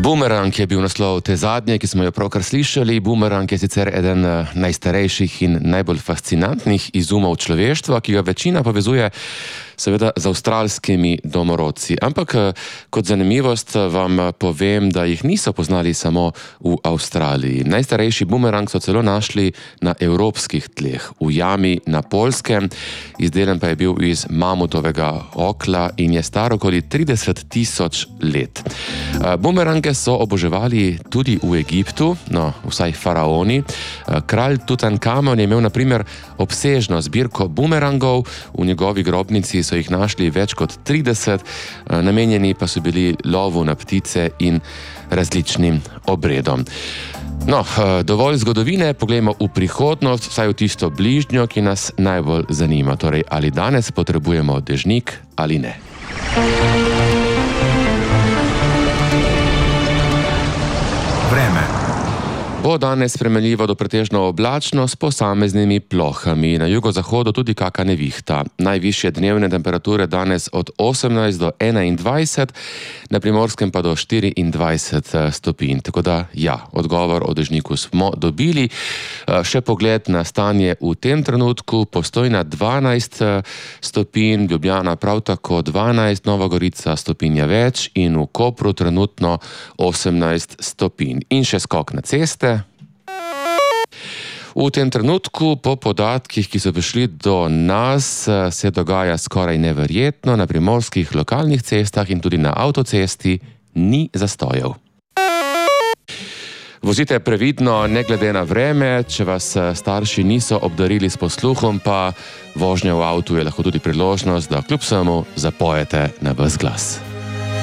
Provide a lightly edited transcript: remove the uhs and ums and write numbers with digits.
Bumerang je bil naslov te zadnje, ki smo jo pravkar slišali. Bumerang je sicer eden najstarejših in najbolj fascinantnih izumov človeštva, ki ga večina povezuje seveda z avstralskimi domorodci. Ampak kot zanimivost vam povem, da jih niso poznali samo v Avstraliji. Najstarejši bumerang so celo našli na evropskih tleh, v jami na Poljskem. Izdelan pa je bil iz mamutovega okla in je star okoli 30.000 let. Bumerange so oboževali tudi v Egiptu, no, vsaj faraoni. Kralj Tutankamon je imel na primer obsežno zbirko bumerangov, v njegovi grobnici so jih našli več kot 30, namenjeni pa so bili lovu na ptice in različnim obredom. No, dovolj zgodovine, poglejmo v prihodnost, vsaj v tisto bližnjo, ki nas najbolj zanima. Torej, ali danes potrebujemo dežnik ali ne. Vreme. Bo danes spremenljivo do pretežno oblačno s posameznimi plohami. Na jugozahodu tudi kaka nevihta. Najvišje dnevne temperature danes od 18 do 21, na Primorskem pa do 24 stopinj. Tako da, ja, odgovor o dežniku smo dobili. Še pogled na stanje v tem trenutku. Postojna 12 stopinj, Ljubljana prav tako 12, Nova Gorica stopinja več in v Kopru trenutno 18 stopinj. In še skok na ceste. V tem trenutku, po podatkih, ki so prišli do nas, se dogaja skoraj neverjetno. Na primorskih lokalnih cestah in tudi na avtocesti ni zastojev. Vozite previdno, ne glede na vreme. Če vas starši niso obdarili s posluhom, pa vožnja v avtu je lahko tudi priložnost, da kljub vsemu zapojete na ves glas.